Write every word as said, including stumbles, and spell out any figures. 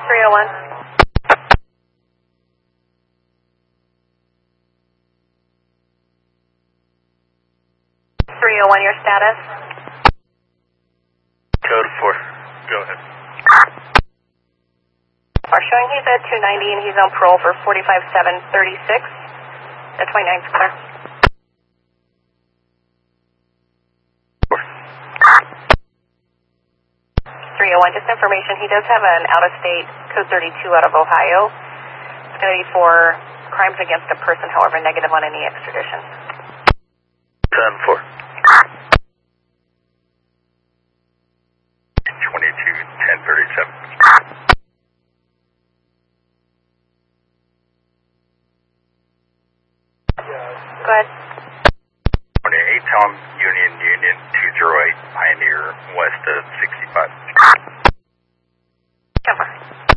three oh one. three oh one, your status? Code four. Go ahead. We're showing he's at two ninety and he's on parole for forty-five seven thirty-six. The twenty-ninth clear. three oh one, just information. He does have an out-of-state code thirty-two out of Ohio. It's going to be for crimes against a person, however, negative on any extradition. ten four. twenty-two ten thirty-seven. Go ahead. twenty-eight Tom Union Union two oh eight Pioneer west of sixty-five. Jumper.